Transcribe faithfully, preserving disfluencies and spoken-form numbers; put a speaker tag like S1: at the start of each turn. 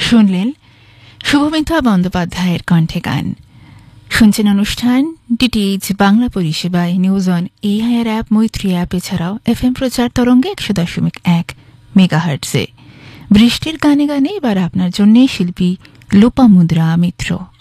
S1: শুনলেন শুভমিতা বন্দ্যোপাধ্যায়ের কণ্ঠে গান। শুনছেন অনুষ্ঠান ডিটিএইচ বাংলা পরিষেবায় নিউজ অন এআইআর অ্যাপ, মৈত্রী অ্যাপ, এছাড়াও এফ এম প্রচার তরঙ্গে একশো দশমিক এক মেগাহার্টজে। বৃষ্টির গানে গানে এবার আপনার জন্য শিল্পী লোপামুদ্রা মিত্র।